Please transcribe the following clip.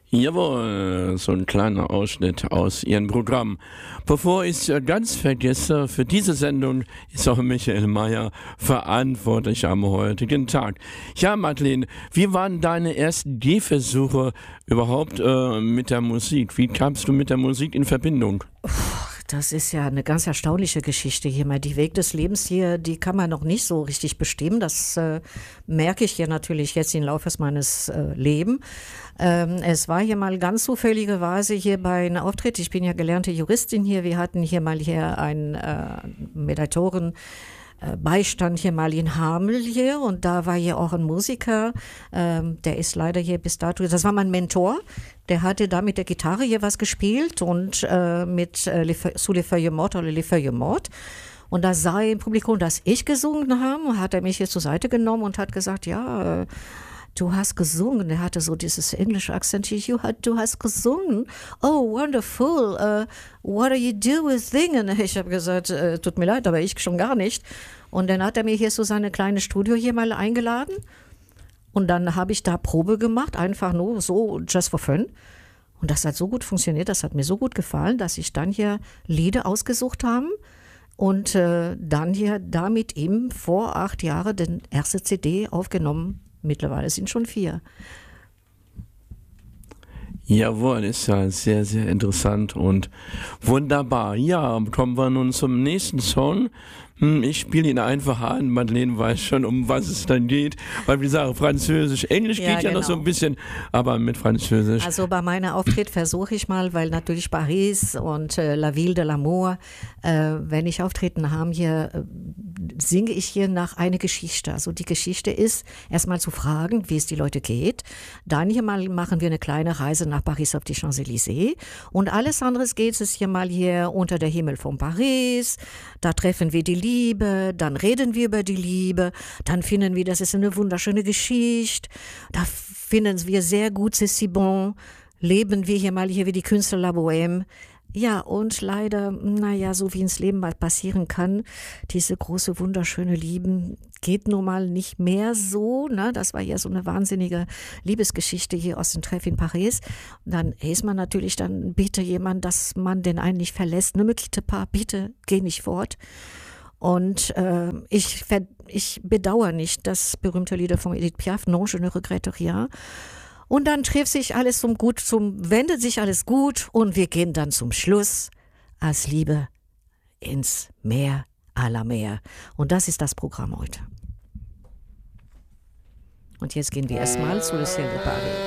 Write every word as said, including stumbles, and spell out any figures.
Jawohl, so ein kleiner Ausschnitt aus Ihrem Programm. Bevor ich es ganz vergesse, für diese Sendung ist auch Michael Mayer verantwortlich am heutigen Tag. Ja, Madeleine, wie waren deine ersten Gehversuche überhaupt äh, mit der Musik? Wie kamst du mit der Musik in Verbindung? Das ist ja eine ganz erstaunliche Geschichte hier mal. Die Weg des Lebens hier, die kann man noch nicht so richtig bestimmen. Das äh, merke ich ja natürlich jetzt im Laufe meines äh, Lebens. Ähm, es war hier mal ganz zufälligerweise hier bei einem Auftritt. Ich bin ja gelernte Juristin hier. Wir hatten hier mal hier einen äh, Mediatoren Beistand hier mal in Hameln hier, und da war hier auch ein Musiker, ähm, der ist leider hier bis dato, das war mein Mentor, der hatte da mit der Gitarre hier was gespielt und äh, mit äh, Sous les Feuilles Mortes oder Les Feuilles Mortes, und da sah er im Publikum, dass ich gesungen habe, hat er mich hier zur Seite genommen und hat gesagt, ja, äh, du hast gesungen. Er hatte so dieses englische Akzent. You had, du hast gesungen. Oh, wonderful. Uh, what do you do with singen? Ich habe gesagt, äh, tut mir leid, aber ich schon gar nicht. Und dann hat er mir hier so seine kleine Studio hier mal eingeladen. Und dann habe ich da Probe gemacht, einfach nur so, just for fun. Und das hat so gut funktioniert, das hat mir so gut gefallen, dass ich dann hier Lieder ausgesucht habe. Und äh, dann hier damit ihm vor acht Jahren den erste C D aufgenommen. Mittlerweile sind schon vier. Jawohl, ist ja sehr, sehr interessant und wunderbar. Ja, kommen wir nun zum nächsten Song. Ich spiele ihn einfach an, Madeleine weiß schon, um was es dann geht, weil wie gesagt, Französisch, Englisch ja, geht ja genau. noch so ein bisschen, aber mit Französisch. Also bei meinem Auftritt versuche ich mal, weil natürlich Paris und äh, La Ville de l'Amour, äh, wenn ich Auftreten habe hier, äh, singe ich hier nach einer Geschichte. Also die Geschichte ist, erstmal zu fragen, wie es die Leute geht. Dann hier mal machen wir eine kleine Reise nach Paris auf die Champs-Élysées. Und alles andere geht es hier mal hier unter der Himmel von Paris. Da treffen wir die Liebe, dann reden wir über die Liebe, dann finden wir, das ist eine wunderschöne Geschichte, da finden wir sehr gut, c'est si bon, leben wir hier mal hier wie die Künstler La Bohème. Ja, und leider, naja, so wie ins Leben mal passieren kann, diese große, wunderschöne Liebe geht nun mal nicht mehr so, ne? Das war ja so eine wahnsinnige Liebesgeschichte hier aus dem Treff in Paris. Und dann ist man natürlich dann, bitte jemand, dass man den einen nicht verlässt, ne, me quitte pas, bitte, geh nicht fort. Und äh, ich, ich bedauere nicht das berühmte Lied von Edith Piaf, Non, je ne regrette rien. Und dann trifft sich alles zum Gut, zum, wendet sich alles gut, und wir gehen dann zum Schluss als Liebe ins Meer aller Meer. Und das ist das Programm heute. Und jetzt gehen wir erstmal zu Le Ciel de Paris.